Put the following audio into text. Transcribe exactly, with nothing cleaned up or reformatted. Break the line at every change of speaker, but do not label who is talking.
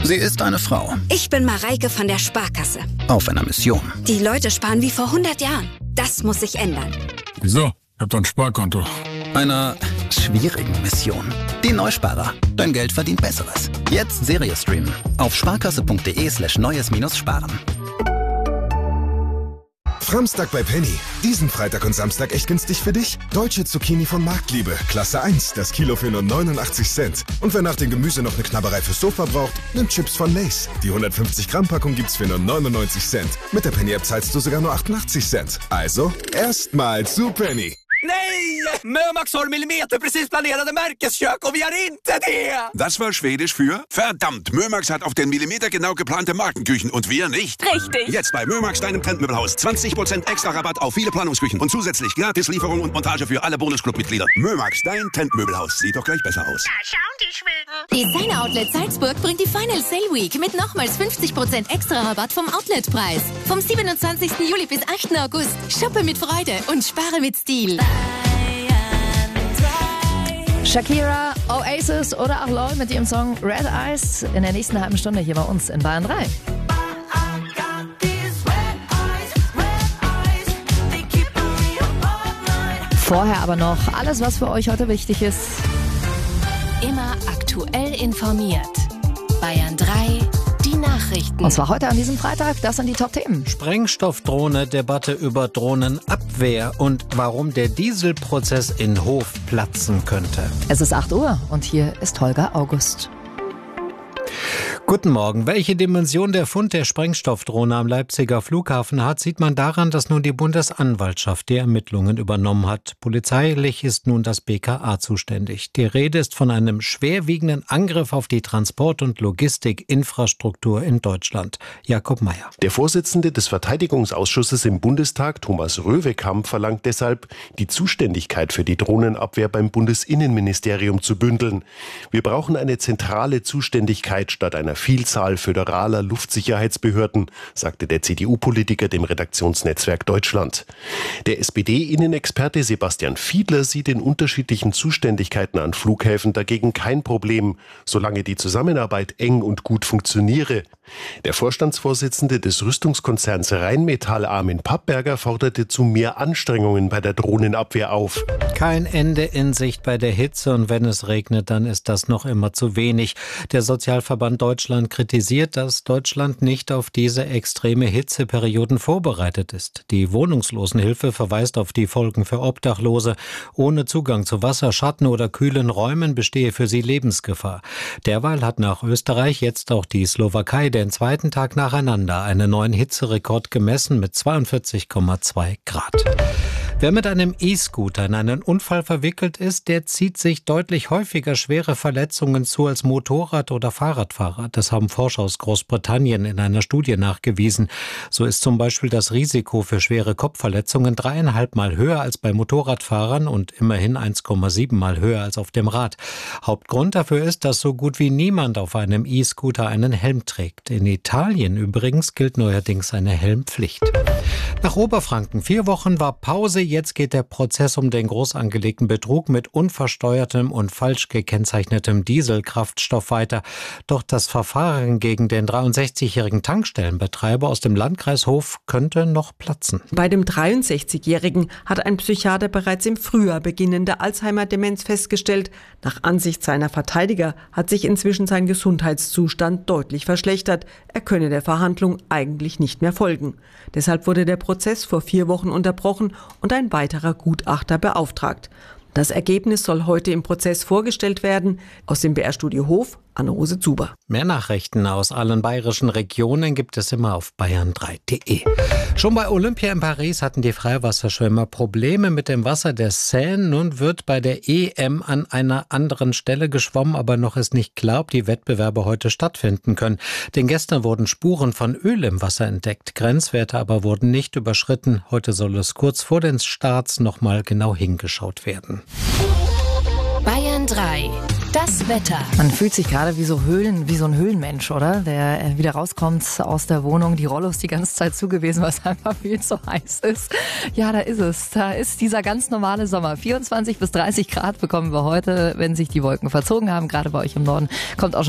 Sie ist eine Frau.
Ich bin Mareike von der Sparkasse.
Auf einer Mission.
Die Leute sparen wie vor hundert Jahren. Das muss sich ändern.
Wieso? Ich hab doch ein Sparkonto.
Einer schwierigen Mission. Die Neusparer. Dein Geld verdient Besseres. Jetzt Serie streamen. Auf sparkasse.de slash neues minus sparen.
Framstag bei Penny. Diesen Freitag und Samstag echt günstig für dich. Deutsche Zucchini von Marktliebe. Klasse eins. Das Kilo für nur neunundachtzig Cent. Und wer nach dem Gemüse noch eine Knabberei fürs Sofa braucht, nimmt Chips von Lay's. Die hundertfünfzig Gramm Packung gibt's für nur neunundneunzig Cent. Mit der Penny-App zahlst du sogar nur achtundachtzig Cent. Also, erstmal zu Penny.
Nej! Mömax har millimeter precis planerade Märkeskök och vi har inte det!
Das war Schwedisch für verdammt, Mömax hat auf den Millimeter genau geplante Markenküchen und wir nicht.
Richtig.
Jetzt bei Mömax, deinem Trendmöbelhaus. zwanzig Prozent extra Rabatt auf viele Planungsküchen und zusätzlich gratis Lieferung und Montage für alle Bonusclub-Mitglieder. Mömax, dein Trendmöbelhaus. Sieht doch gleich besser aus.
Da schauen die Schweden. Designer Outlet Salzburg bringt die Final Sale Week mit nochmals fünfzig Prozent extra Rabatt vom Outletpreis. Vom siebenundzwanzigsten Juli bis achten August. Shoppe mit Freude und spare mit Stil.
Shakira, Oasis oder auch LOL mit ihrem Song Red Eyes in der nächsten halben Stunde hier bei uns in Bayern drei. Vorher aber noch alles, was für euch heute wichtig ist.
Immer aktuell informiert. Bayern drei, die Nachrichten.
Und zwar heute an diesem Freitag, das sind die Top-Themen.
Sprengstoffdrohne, Debatte über Drohnenabwehr und warum der Dieselprozess in Hof platzen könnte.
Es ist acht Uhr und hier ist Holger August.
Guten Morgen. Welche Dimension der Fund der Sprengstoffdrohne am Leipziger Flughafen hat, sieht man daran, dass nun die Bundesanwaltschaft die Ermittlungen übernommen hat. Polizeilich ist nun das B K A zuständig. Die Rede ist von einem schwerwiegenden Angriff auf die Transport- und Logistikinfrastruktur in Deutschland. Jakob Mayer.
Der Vorsitzende des Verteidigungsausschusses im Bundestag, Thomas Röwekamp, verlangt deshalb, die Zuständigkeit für die Drohnenabwehr beim Bundesinnenministerium zu bündeln. Wir brauchen eine zentrale Zuständigkeit statt einer Vielzahl föderaler Luftsicherheitsbehörden, sagte der C D U-Politiker dem Redaktionsnetzwerk Deutschland. Der S P D-Innenexperte Sebastian Fiedler sieht in unterschiedlichen Zuständigkeiten an Flughäfen dagegen kein Problem, solange die Zusammenarbeit eng und gut funktioniere. Der Vorstandsvorsitzende des Rüstungskonzerns Rheinmetall Armin Pappberger forderte zu mehr Anstrengungen bei der Drohnenabwehr auf.
Kein Ende in Sicht bei der Hitze und wenn es regnet, dann ist das noch immer zu wenig. Der Sozialverband Deutschland kritisiert, dass Deutschland nicht auf diese extreme Hitzeperioden vorbereitet ist. Die Wohnungslosenhilfe verweist auf die Folgen für Obdachlose. Ohne Zugang zu Wasser, Schatten oder kühlen Räumen bestehe für sie Lebensgefahr. Derweil hat nach Österreich jetzt auch die Slowakei den zweiten Tag nacheinander einen neuen Hitzerekord gemessen mit zweiundvierzig Komma zwei Grad. Wer mit einem E-Scooter in einen Unfall verwickelt ist, der zieht sich deutlich häufiger schwere Verletzungen zu als Motorrad- oder Fahrradfahrer. Das haben Forscher aus Großbritannien in einer Studie nachgewiesen. So ist zum Beispiel das Risiko für schwere Kopfverletzungen dreieinhalb Mal höher als bei Motorradfahrern und immerhin eins Komma sieben Mal höher als auf dem Rad. Hauptgrund dafür ist, dass so gut wie niemand auf einem E-Scooter einen Helm trägt. In Italien übrigens gilt neuerdings eine Helmpflicht. Nach Oberfranken. Vier Wochen war Pause. Jetzt geht der Prozess um den groß angelegten Betrug mit unversteuertem und falsch gekennzeichnetem Dieselkraftstoff weiter. Doch das Verfahren gegen den dreiundsechzigjährigen Tankstellenbetreiber aus dem Landkreis Hof könnte noch platzen.
Bei dem dreiundsechzigjährigen hat ein Psychiater bereits im Frühjahr beginnende Alzheimer-Demenz festgestellt. Nach Ansicht seiner Verteidiger hat sich inzwischen sein Gesundheitszustand deutlich verschlechtert. Er könne der Verhandlung eigentlich nicht mehr folgen. Deshalb wurde der Prozess vor vier Wochen unterbrochen und ein weiterer Gutachter beauftragt. Das Ergebnis soll heute im Prozess vorgestellt werden. Aus dem B R-Studio Hof, Anne-Rose Zuber.
Mehr Nachrichten aus allen bayerischen Regionen gibt es immer auf bayern drei punkt de. Schon bei Olympia in Paris hatten die Freiwasserschwimmer Probleme mit dem Wasser der Seine. Nun wird bei der E M an einer anderen Stelle geschwommen, aber noch ist nicht klar, ob die Wettbewerbe heute stattfinden können. Denn gestern wurden Spuren von Öl im Wasser entdeckt. Grenzwerte aber wurden nicht überschritten. Heute soll es kurz vor den Starts noch mal genau hingeschaut werden.
Bayern drei. Das Wetter.
Man fühlt sich gerade wie so Höhlen, wie so ein Höhlenmensch, oder? Der wieder rauskommt aus der Wohnung, die Rollos die ganze Zeit zugewiesen, was einfach viel zu heiß ist. Ja, da ist es. Da ist dieser ganz normale Sommer. vierundzwanzig bis dreißig Grad bekommen wir heute, wenn sich die Wolken verzogen haben. Gerade bei euch im Norden kommt auch schon